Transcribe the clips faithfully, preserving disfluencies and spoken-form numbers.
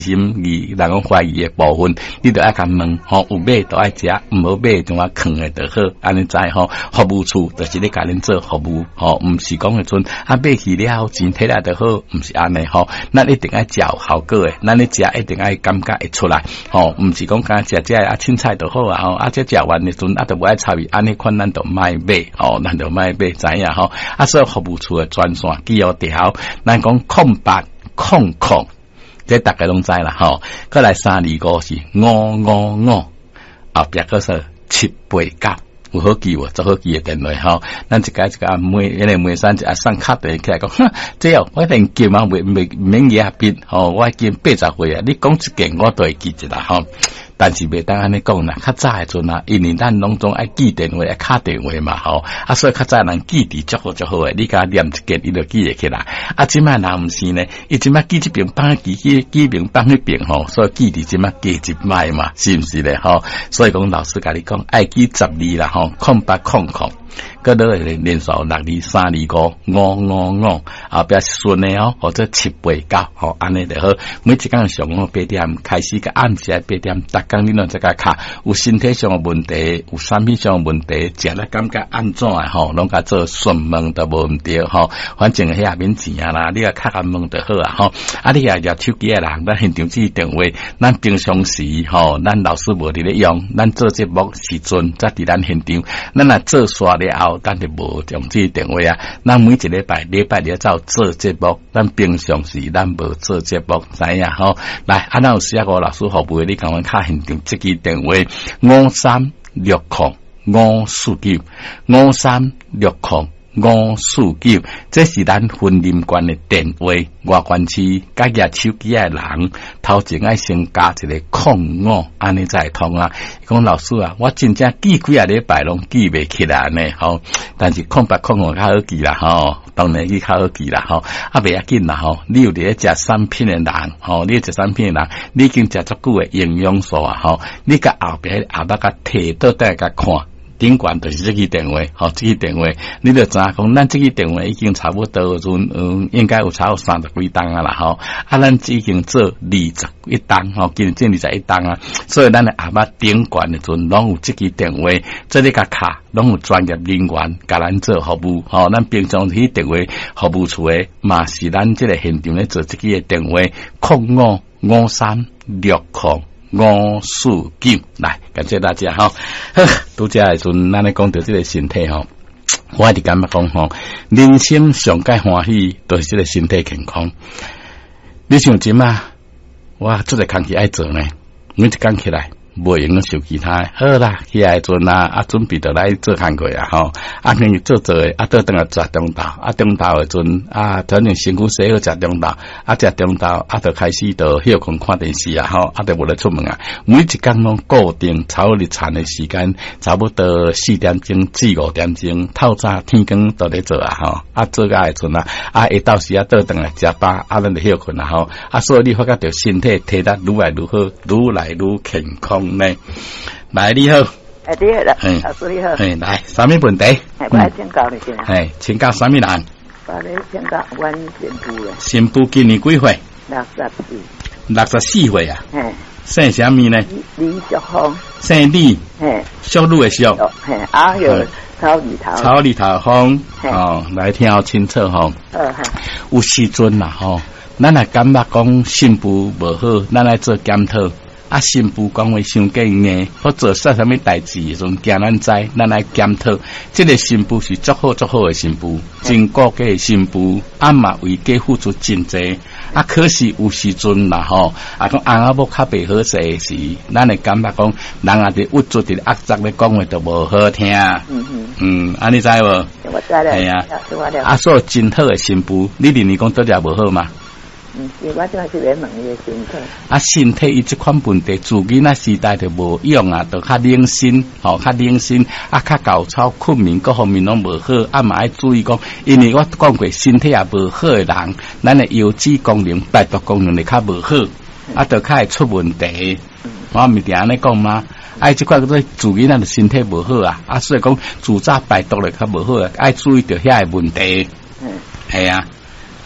心疑，人讲怀疑的部分，你就爱甲问，吼有买就爱食，唔好买就我藏的就好，安尼知吼。服务处就是咧甲恁做服务，吼，唔是讲迄阵啊买去了钱摕来就好，唔是安尼吼。咱一定爱照效果的，咱咧食一定爱感觉会出来，吼，唔是讲干食食啊凊彩就好啊，吼，啊这食完的阵啊就无爱插伊，安尼款咱就卖买，吼，咱就卖买知影吼。啊，所以服务处的专线记号条，咱讲空八空空。这大家拢知啦，吼，过来三二五是五五五，后壁个是七八九，有好记喎，做好记嘅电话吼。咱一个一个每一个每三一啊上卡电起来讲，哼，这样我连记嘛未未免嘢笔，吼，我已经八十岁啊，你讲一件我都会记一啦，吼。但是袂当安尼讲啦，较早诶阵啊，因为咱拢总爱记电话、爱卡电话嘛，吼，啊，所以较早人记伫足好足好诶，你甲念一件，伊就记会起来。啊，即摆若毋是呢，伊即摆记即边帮记记记边帮迄边吼，所以记伫即摆记一摆嘛，是毋是咧？吼，所以讲老师甲你讲，爱记十二啦，吼，空八空空。个落连连数六二三二五五五五，后壁顺的哦，或者七八九，吼，安尼就好。每一工上午八点开始，个暗时八点，逐工你拢在甲卡，有身体上的问题，有产品上的问题，食了感觉安怎诶吼，拢甲做询问都无毋对吼。反正遐免钱啊啦，你啊卡安问就好啊吼。啊，你啊约手机诶人，咱现场只电话，咱平常时吼，咱老师无伫咧用，咱做节目时阵则伫咱现场，咱若做煞了后，咱就无用这电话啊。咱每一礼拜礼拜日走做节目，咱平常时咱无做节目，知影吼？来，啊，咱有需要个老师服务，你甲阮卡现场这支电话五三六零五四九五三六零。五四九，这是咱婚姻观的电话。外关区甲举手机的人，头前爱先加一个空五，安尼才会通啊。讲老师啊，我真正记几啊礼拜拢记袂起来呢，吼。但是空白空五较好记啦，吼。当然去较好记啦，吼。啊，袂要紧啦，吼。你有伫咧食产品的人，吼，你食产品的人，你已经食足久的营养素啊，吼。你甲后边后头甲摕倒带甲看。顶管就是这支电话，吼，这支电话，你就知影讲，咱这支电话已经差不多阵，嗯，应该有差有三十几档啊啦，吼，啊，咱已经做二十一档，吼，今年做二十一档啊，所以咱的阿妈顶管的阵，拢有这支电话，这里甲卡，拢有专业人员甲咱做服务，吼，咱平常去电话服务处的，嘛是咱这个现场咧做这支的电话，空五五三六零。五四九，来，感谢大家哈。拄则诶阵，咱咧讲到这个身体吼，我一直感觉讲吼，人生上界欢喜都是这个身体健康。你像即嘛，我做个工课爱做呢，每一工起来。无用个受其他，好啦，起来阵啊，啊准备着来做工课啊，吼，啊平日做做诶，啊倒等下食中昼，啊中昼诶阵啊，反正身躯洗好食中昼，啊食中昼，啊就开始着休困看电视啊，吼，啊就无咧出门啊。每一工拢固定超日产诶时间，差不多四点钟至五点钟，透早天光都咧做啊，吼，啊做甲诶阵啊，啊下到时啊倒等来食饱，啊咱就休困啊，吼，啊所以你发觉着身体体力愈来愈好，愈来愈健康。呢，来你好， 哎你好啦，老师你好， 哎来，啥物问题？ 哎，我请教你先， 哎，请教啥物人？ 我咧请教阮新妇咧， 新妇今年几岁？ 六十四， 六十四岁啊？ 嘿， 姓啥物呢？ 李淑芳， 姓李， 嘿， 淑女的淑， 嘿，啊有草里头， 草里头芳，哦，来听好清楚吼。 呃， 有时阵啦吼，咱也感觉讲新妇无好，咱来做检讨。啊，新妇讲话伤过硬，或做啥啥物代志，种惊咱知，咱来检讨。这个新妇是足好足好的新妇，真顾家的新妇，啊嘛为家付出真济。啊，可是有时阵啦吼，啊讲翁仔某较袂好势时，咱会感觉讲人也伫郁卒伫压杂咧讲话都无好听。嗯嗯嗯，安尼知无？ 我知了。 系啊，啊，所以真好的新妇，你认为讲倒了无好嘛？ 嗯，是我就是咧问伊个身体。啊， 身体伊即款问题，自囡仔时代就无用啊，就较冷心，吼、哦，较冷心，啊，较高操困眠各方面拢无好，啊嘛爱注意讲，因为我讲过，身体也无好的人，咱的腰子功能、排毒功能就较无好，啊，就较会出问题。我咪定安尼讲嘛，啊，即块叫做自囡仔的身体无好啊，啊，所以讲自早排毒咧较无好啊，爱注意着遐个问题。嗯，系啊。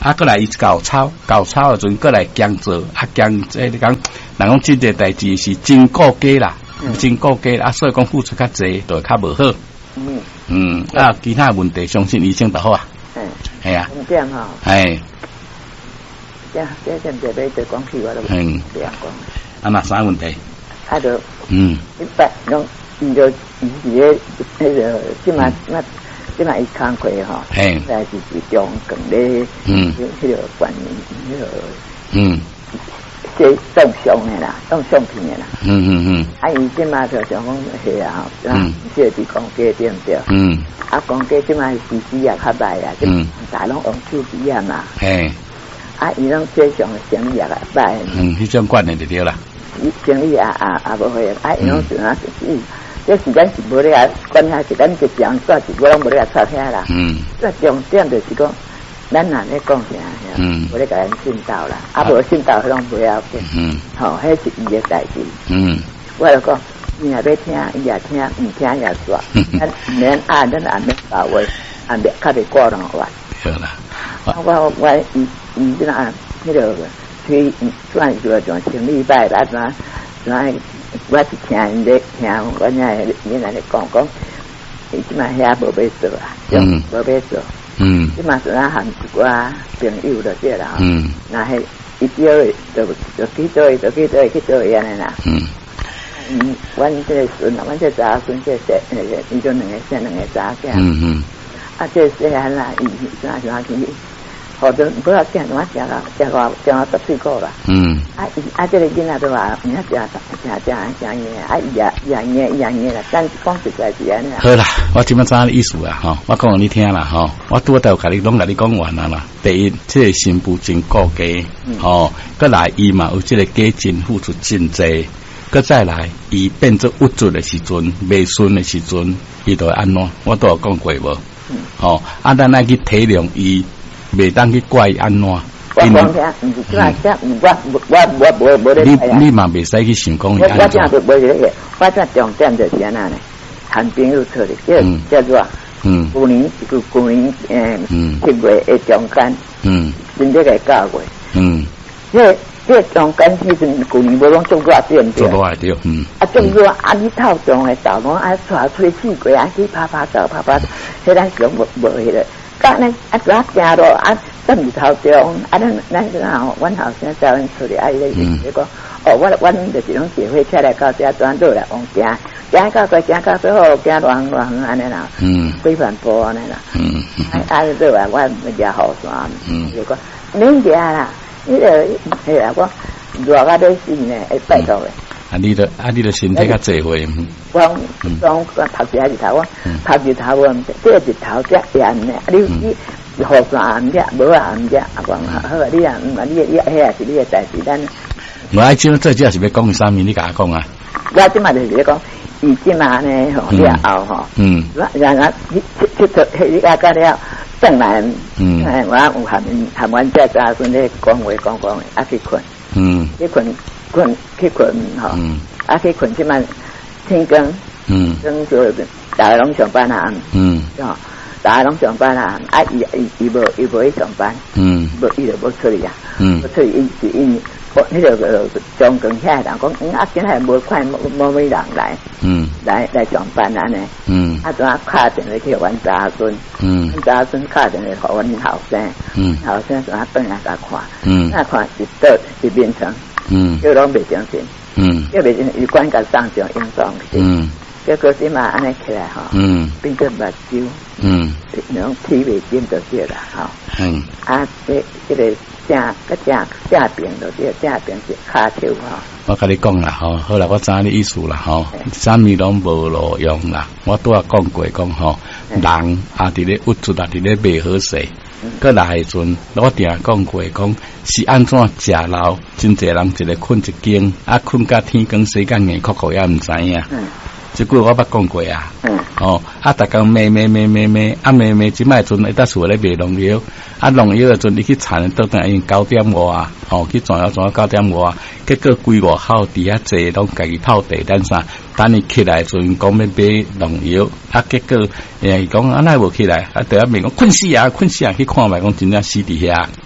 啊，过来伊搞操，搞操的阵过来姜做，啊姜即你讲，人讲即个代志是真顾家啦，嗯、真顾家啊，所以讲付出较济，就会较无好。嗯嗯，啊，其他问题相信医生就好啊。嗯，系啊。 这样哈。 系。 这这这这边对讲起我都嗯这样讲。 啊，哪啥问题？ 啊，就嗯， 一般拢伊就伊是个那个即嘛那。即嘛伊工课吼， 嘿， 来是是中更咧，嗯，迄个观念，迄个嗯，些动相的啦，动相片的啦， 嗯嗯嗯， 啊，伊即嘛就想讲是啊，嗯，即是讲家对唔对？嗯，啊，讲家即嘛是时时也较歹啊，嗯，大拢用手机啊嘛， 嘿， 啊，伊拢正常生意也较歹， 嗯，迄种观念就对啦， 伊生意啊啊啊无会，啊，伊拢是啊是。这时间是无咧啊，关下是咱一讲煞是我拢无咧啊插遐啦。嗯。这重点就是讲，咱若咧讲啥，嗯，无咧甲咱信道啦，啊无信道迄种不要紧。嗯。吼，迄是伊诶代志。嗯。我就讲，你若要听，伊也听，毋听也煞。咱免按，咱按免把握，按免较袂过人话。 好啦。 我我伊伊即按迄个，去算做种生理拜啦，怎怎？我是听因咧听，我遐因来咧讲讲，伊即嘛遐无要做啊，嗯，无要做，嗯，即嘛是咱含一寡朋友就对啦，嗯，那迄伊叫就就去做，就去做，去做安尼啦，嗯，嗯，阮这个孙，阮这查孙，这些那个，伊就两个生两个查囝，嗯嗯，啊，这细汉啦，伊啥啥去。或者不要讲，我讲了，讲了，讲了十岁过了。嗯。啊，啊，这个囡仔都话，人家讲讲讲讲嘢，啊，养养嘢养嘢啦，但讲实在是安尼。 好啦，我即摆知意思啊，吼，我讲你听啦，吼，我拄到甲你拢甲你讲完啦啦。第一，这个新妇真顾家，吼，搁来伊嘛有这个家真付出真济，搁再来伊变做物质的时阵，未顺的时阵，伊就会安怎？我都有讲过无？嗯。吼，啊，咱来去体谅伊。袂当去怪安怎？ 我讲听，毋是即下只，我我我无无咧。 你你嘛袂使去想讲伊安怎？ 我正无咧个，我正重点就是安那咧，谈朋友出嚟，叫叫做嗯，旧年旧旧年诶，七月诶中间，嗯，真正个九月，嗯，这这中间迄阵旧年无拢做偌点对， 做偌对，嗯， 啊，做偌啊，你透中诶豆拢啊，带出四季啊，去拍拍照拍拍，迄咱想无无迄个。甲咱啊，拄啊行路啊，咱毋头中啊，咱咱个吼，阮后生招因出嚟啊，伊咧伊讲，哦，我阮就是拢聚会起来到遮转倒来往行，行到个行到最后行偌远偌远安尼啦，嗯，几万步安尼啦，嗯，啊啊，倒来我也好山，嗯，就讲免行啦，迄个迄个我热啊要死呢，会拜托诶。 啊，你的啊，你的身体较济会。 我讲我头一日头我头日头我第二日头才严呢。你你好山暗只，无暗只，啊讲好啊，你啊，嗯啊，你你迄也是你的代志，咱。 我爱即这只是要讲啥物？你甲我讲啊。 我即嘛就是讲，伊即嘛呢吼了后吼，嗯，然后你去去去你甲甲了正来，嗯，我有含含阮遮查孙咧讲话讲讲，啊去困，嗯，去困。困去困吼，啊去困即嘛天光，嗯，光就大家拢上班啊，嗯，吼，大家拢上班啊，啊伊伊伊无伊无去上班，嗯，无伊就无出去啊，嗯，无出去伊是因迄个个中更遐人讲，嗯啊今日无快无无咩人来，嗯，来来上班安尼，嗯，啊怎啊敲电话去阮查孙，嗯，查孙敲电话互阮后生，嗯，后生怎啊转来甲看，嗯，啊看一倒一变成。嗯，叫拢袂相信，嗯，叫袂相信，伊管甲上上应当去，嗯，结果即嘛安尼起来吼，嗯，变做目睭，嗯，那种体袂见就对啦，吼，嗯，啊，这这个正个正正病就对，正病是骹手吼。 我甲你讲啦，吼，好啦，我知你意思啦，吼，啥物拢无路用啦，我拄仔讲过讲吼，人啊伫咧物质啊伫咧卖好势。过来迄阵，我定讲过，讲是安怎食老，真侪人一个困一更，啊困到天光时间硬哭哭也毋知影。嗯，这句我捌讲过啊。嗯。哦，啊，逐工骂骂骂骂骂，啊骂骂，即摆阵会当厝咧卖农药，啊农药诶阵你去产倒转已经九点外，哦去转要转到九点外，结果规外口伫遐坐拢家己泡茶等啥。等你起来阵讲要买农药，啊结果诶讲啊那无起来，啊第一面讲困死啊困死啊去看觅讲真正死伫遐，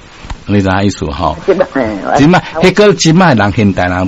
你知影意思吼？ 即摆， 即摆迄个即摆人现代人。